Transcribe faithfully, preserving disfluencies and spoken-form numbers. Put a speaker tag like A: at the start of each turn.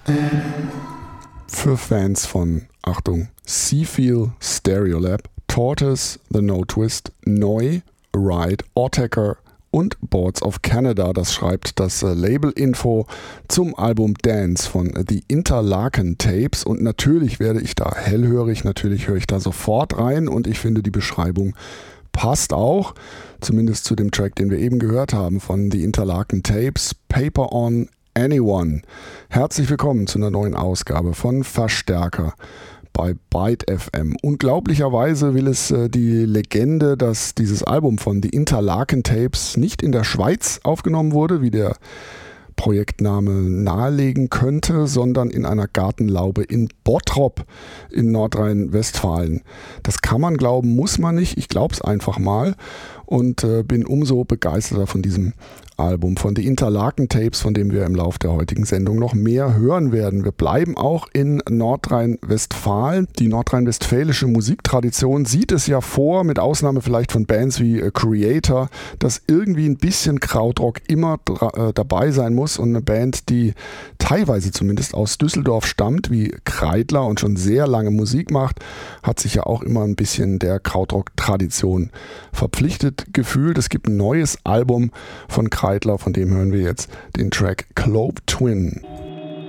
A: Für Fans von, Achtung, Seafeel, Stereolab, Tortoise, The No Twist, Neu, Ride, Autechre und Boards of Canada. Das schreibt das äh, Label-Info zum Album Dance von The Interlaken Tapes. Und natürlich werde ich da hellhörig, natürlich höre ich da sofort rein und ich finde, die Beschreibung passt auch, zumindest zu dem Track, den wir eben gehört haben von The Interlaken Tapes, Paper on Anyone. Herzlich willkommen zu einer neuen Ausgabe von Verstärker bei Byte F M. Unglaublicherweise will es äh, die Legende, dass dieses Album von The Interlaken Tapes nicht in der Schweiz aufgenommen wurde, wie der Projektname nahelegen könnte, sondern in einer Gartenlaube in Bottrop in Nordrhein-Westfalen. Das kann man glauben, muss man nicht. Ich glaube es einfach mal und äh, bin umso begeisterter von diesem Album, von The Interlaken Tapes, von dem wir im Laufe der heutigen Sendung noch mehr hören werden. Wir bleiben auch in Nordrhein-Westfalen. Die nordrhein-westfälische Musiktradition sieht es ja vor, mit Ausnahme vielleicht von Bands wie Creator, dass irgendwie ein bisschen Krautrock immer dra- äh, dabei sein muss und eine Band, die teilweise zumindest aus Düsseldorf stammt, wie Kreidler und schon sehr lange Musik macht, hat sich ja auch immer ein bisschen der Krautrock-Tradition verpflichtet gefühlt. Es gibt ein neues Album von Kreidler, von dem hören wir jetzt den Track Clove Twin.